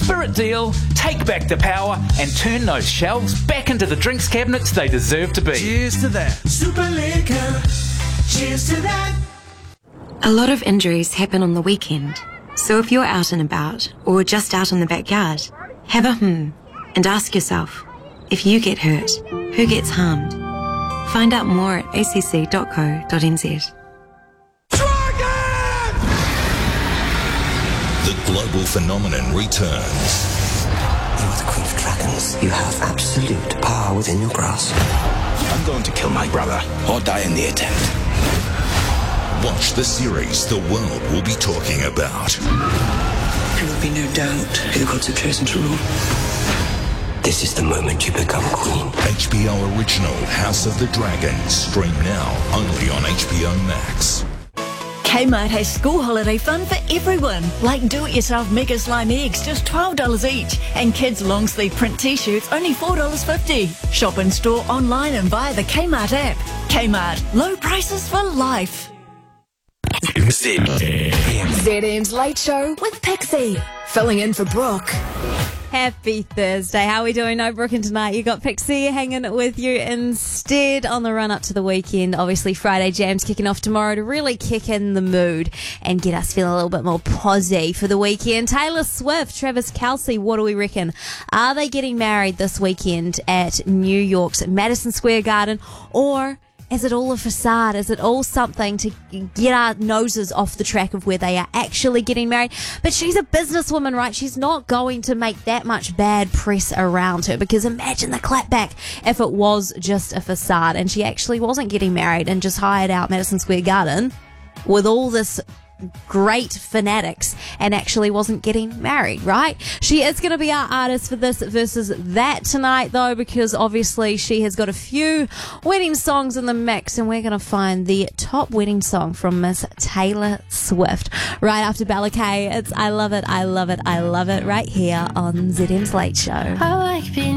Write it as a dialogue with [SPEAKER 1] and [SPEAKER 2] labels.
[SPEAKER 1] Spirit deal, take back the power and turn those shelves back into the drinks cabinets they deserve to be.
[SPEAKER 2] Cheers to that.
[SPEAKER 3] Super Liquor. Cheers to that.
[SPEAKER 4] A lot of injuries happen on the weekend. So if you're out and about, or just out in the backyard, have a and ask yourself, if you get hurt, who gets harmed? Find out more at acc.co.nz.
[SPEAKER 5] The global phenomenon returns.
[SPEAKER 6] You are the Queen of Dragons. You have absolute power within your grasp.
[SPEAKER 7] I'm going to kill my brother, or die in the attempt.
[SPEAKER 5] Watch the series the world will be talking about.
[SPEAKER 6] There will be no doubt who the gods have chosen to rule. This is the moment you become queen.
[SPEAKER 5] HBO original House of the Dragon. Stream now only on HBO Max.
[SPEAKER 8] Kmart has school holiday fun for everyone, like do-it-yourself Mega Slime eggs, just $12 each, and kids' long-sleeve print t-shirts, only $4.50. Shop in store, online and via the Kmart app. Kmart, low prices for life.
[SPEAKER 9] ZM's Late Show with Pixie, filling in for Brooke.
[SPEAKER 10] Happy Thursday. How are we doing? No Brooke, and tonight you got Pixie hanging with you instead on the run up to the weekend. Obviously Friday Jams kicking off tomorrow to really kick in the mood and get us feeling a little bit more posy for the weekend. Taylor Swift, Travis Kelce, what do we reckon? Are they getting married this weekend at New York's Madison Square Garden, or is it all a facade? Is it all something to get our noses off the track of where they are actually getting married? But she's a businesswoman, right? She's not going to make that much bad press around her, because imagine the clapback if it was just a facade and she actually wasn't getting married and just hired out Madison Square Garden with all this great fanatics and actually wasn't getting married, right? She is going to be our artist for this versus that tonight, though, because obviously she has got a few wedding songs in the mix, and we're going to find the top wedding song from Miss Taylor Swift right after Bella K. It's I Love It, I Love It, I Love It right here on ZM's Late Show.
[SPEAKER 11] I like being